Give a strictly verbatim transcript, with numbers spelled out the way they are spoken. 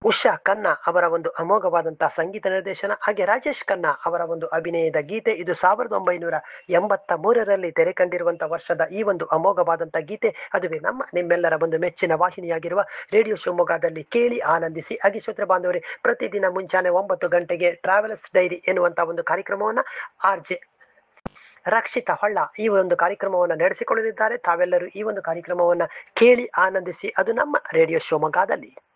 ಉಷಾ ಖನ್ನಾ ಅವರ ಒಂದು ಅಮೋಘವಾದಂತಹ ಸಂಗೀತ ನಿರ್ದೇಶನ ಹಾಗೆ ರಾಜೇಶ್ ಖನ್ನಾ ಅವರ ಒಂದು ಅಭಿನಯದ ಗೀತೆ. ಇದು ಸಾವಿರದ ಒಂಬೈನೂರ ಎಂಬತ್ತ ಮೂರರಲ್ಲಿ ತೆರೆ ಕಂಡಿರುವಂತಹ ವರ್ಷದ ಈ ಒಂದು ಅಮೋಘವಾದಂತಹ ಗೀತೆ. ಅದುವೇ ನಮ್ಮ ನಿಮ್ಮೆಲ್ಲರ ಒಂದು ಮೆಚ್ಚಿನ ವಾಹಿನಿಯಾಗಿರುವ ರೇಡಿಯೋ ಶಿವಮೊಗ್ಗದಲ್ಲಿ ಕೇಳಿ ಆನಂದಿಸಿ. ಹಾಗೆ ಶ್ರೋತೃ ಬಾಂಧವರೇ, ಪ್ರತಿದಿನ ಮುಂಚಾನೆ ಒಂಬತ್ತು ಗಂಟೆಗೆ ಟ್ರಾವೆಲರ್ಸ್ ಡೈರಿ ಎನ್ನುವಂತಹ ಒಂದು ಕಾರ್ಯಕ್ರಮವನ್ನು ಆರ್ ಜೆ ರಕ್ಷಿತಾ ಹೊಳ್ಳ ಈ ಒಂದು ಕಾರ್ಯಕ್ರಮವನ್ನು ನಡೆಸಿಕೊಳ್ಳಲಿದ್ದಾರೆ. ತಾವೆಲ್ಲರೂ ಈ ಒಂದು ಕಾರ್ಯಕ್ರಮವನ್ನು ಕೇಳಿ ಆನಂದಿಸಿ. ಅದು ನಮ್ಮ ರೇಡಿಯೋ ಶಿವಮೊಗ್ಗದಲ್ಲಿ.